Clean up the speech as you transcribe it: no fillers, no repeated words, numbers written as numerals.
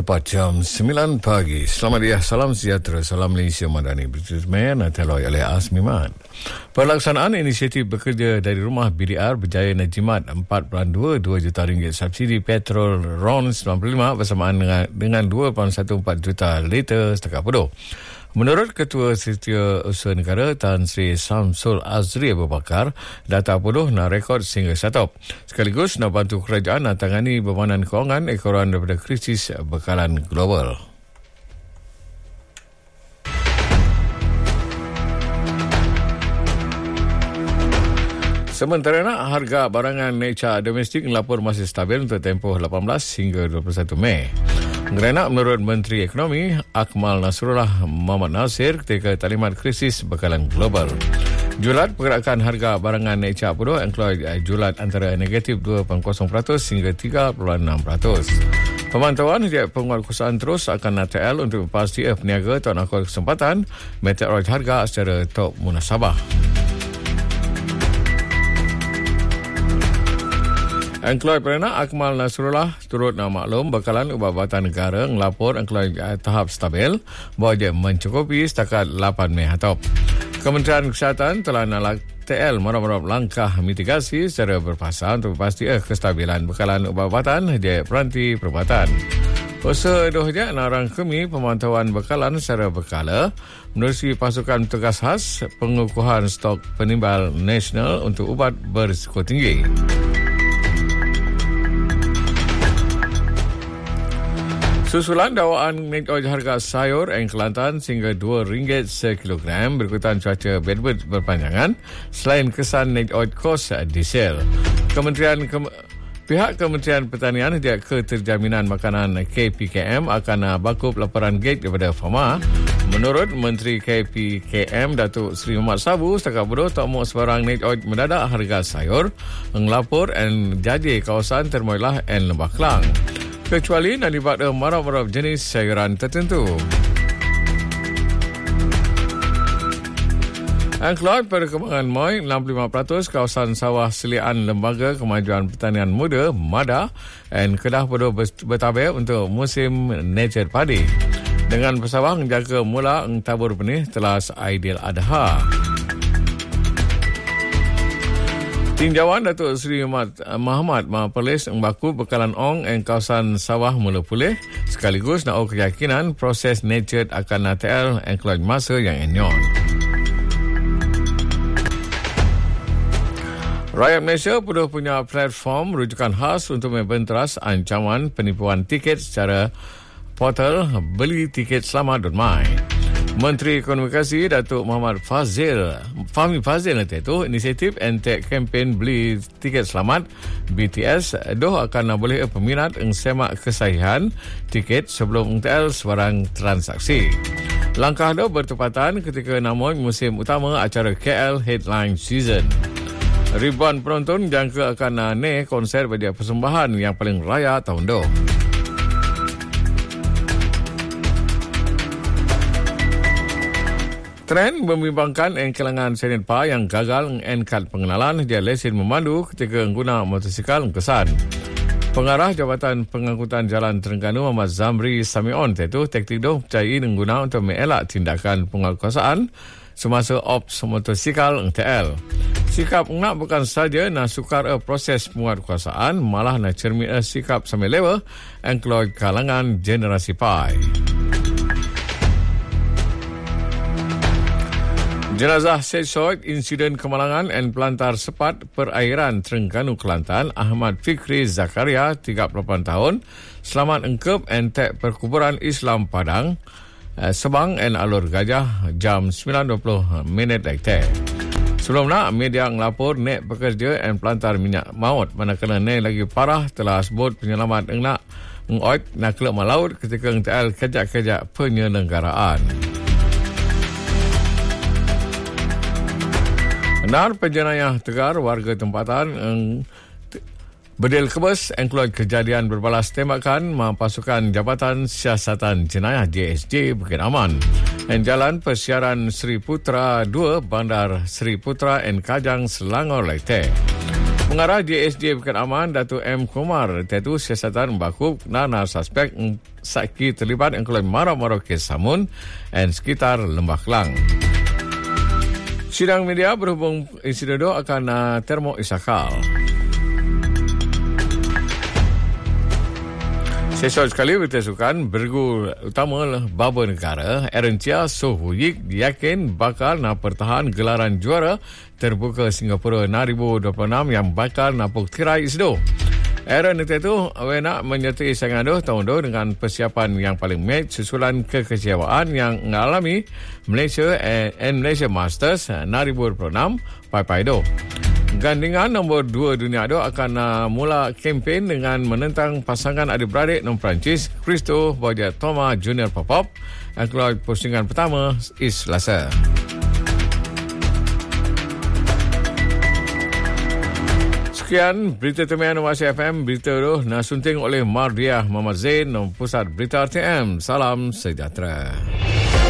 Tepat jam 9 pagi. Selamat dia, salam sejahtera, salam Malaysia Madani. Berjumpa Nateloi oleh Asmiman. Pelaksanaan inisiatif bekerja dari rumah BDR berjaya najimat 4.22 juta ringgit subsidi petrol RON 95 bersamaan dengan 2.14 juta liter setakat penuh. Menurut Ketua Setiausaha Negara Tan Sri Samsul Azri Abu Bakar, data penuh nak rekod sehingga setop. Sekaligus nak bantu kerajaan nak tangani bebanan kewangan ekoran daripada krisis bekalan global. Sementara harga barangan neca domestik melapor masih stabil untuk tempoh 18 hingga 21 Mei. Kerana menurut Menteri Ekonomi Akmal Nasrullah Muhammad Nasir ketika talimat krisis bekalan global. Julat pergerakan harga barangan neca penuh julat antara negatif 2.0% hingga 3.6%. Pemantauan setiap penguatkuasaan terus akan ATL untuk memastikan peniaga tak nak kesempatan meteorologi harga secara top munasabah. Engkloi Perdana Akmal Nasrullah turut nak maklum bekalan Ubatan Negara ngelapor engkloi tahap stabil bahawa dia mencukupi setakat 8 Mei hatop. Kementerian Kesihatan telah nalak TL merap-merap langkah mitigasi secara berpasal untuk memastikan kestabilan bekalan ubatan dia peranti perubatan. Usaha dohnya nak rangkumi pemantauan bekalan secara berkala menerusi pasukan petugas khas pengukuhan stok penimbal nasional untuk ubat berisiko tinggi. Susulan dakwaan naik harga sayur dan Kelantan sehingga RM2 sekilogram berikutan cuaca berpanjangan selain kesan naik kos diesel. Pihak Kementerian Pertanian dia Keterjaminan Makanan KPKM akan bakup laporan gate daripada FAMA. Menurut Menteri KPKM Datuk Seri Muhammad Sabu, setakat bodoh tak mau sebarang naik mendadak harga sayur mengelapor dan jaji kawasan Termoilah dan Lembah Kelang. Kecuali nak dibuat marah-marah jenis sayuran tertentu. Angklot perkembangan MOI 65% kawasan sawah selian Lembaga Kemajuan Pertanian Muda MADA dan Kedah bodoh bertabir untuk musim nature padi. Dengan pesawah menjaga mula tabur benih telah Aidil Adha. Tinjauan Datuk Seri Muhammad Perlis membaku bekalan ong dan kawasan sawah mula pulih sekaligus nak keyakinan proses nature akan ATL dan keluar masa yang enyon. Rakyat Malaysia perlu punya platform rujukan khas untuk membenteras ancaman penipuan tiket secara portal belitiket.selamat.my. Menteri Komunikasi Datuk Muhammad Fahmi Fazil itu inisiatif entek kempen beli tiket selamat BTS akan boleh peminat semak kesahihan tiket sebelum MTL sebarang transaksi. Langkah itu bertepatan ketika namun musim utama acara KL Headline Season. Ribuan penonton jangka akan naik konser bagi persembahan yang paling raya tahun itu. Trend membimbangkan kalangan Senate PA yang gagal mengangkat pengenalan dia lesen memandu ketika mengguna motosikal kesan. Pengarah Jabatan Pengangkutan Jalan Terengganu Muhammad Zamri Samion itu taktik itu percayai mengguna untuk mengelak tindakan penguatkuasaan semasa ops motosikal MTL. Sikap nak bukan saja nak sukar proses penguatkuasaan, malah nak cermin sikap sampai lewa yang keluar kalangan generasi PAI. Jenazah Syed Soid insiden kemalangan dan pelantar sepat perairan Terengganu Kelantan Ahmad Fikri Zakaria 38 tahun selamat engkep entek perkuburan Islam Padang Sebang dan Alur Gajah jam 9.20 lekte. Sebelumnya media ngelapor nek pekerja dan pelantar minyak maut manakala nek lagi parah telah sebut penyelamat engnak ngoit nak kelak malaut ketika NTL kejak-kejak penyelenggaraan. Benar penjenayah tegar warga tempatan Bedil Kebes yang keluar kejadian berbalas tembakan pasukan Jabatan Siasatan Jenayah JSJ Bukit Aman dan jalan persiaran Sri Putra 2 Bandar Sri Putra dan Kajang Selangor Leyte. Pengarah JSJ Bukit Aman, Datuk M. Kumar, iaitu siasatan bakub nana suspek sakit terlibat yang kelai marah-marah kes Samun dan sekitar Lembah Kelang. Sidang media berhubung insiden itu akan termo isakal. Sesuai sekali berita sukan bergu utama baba negara Erencia Sohuyik yakin bakal nak pertahan gelaran juara terbuka Singapura 2026 yang bakal napuk tirai isdo. Aaron itu nak menyertai saingan tahun itu dengan persiapan yang paling match susulan kekecewaan yang mengalami Malaysia and Malaysia Masters 2026 pai-pai do. Gandingan nombor 2 dunia itu akan mula kempen dengan menentang pasangan adik-beradik non Perancis Christo Boyet Thomas Junior Popop yang keluar postingan pertama Selasa. Sekian berita temian Wasi FM. Berita itu nasunting oleh Mardiah Muhammad Zain, Pusat Berita RTM. Salam sejahtera.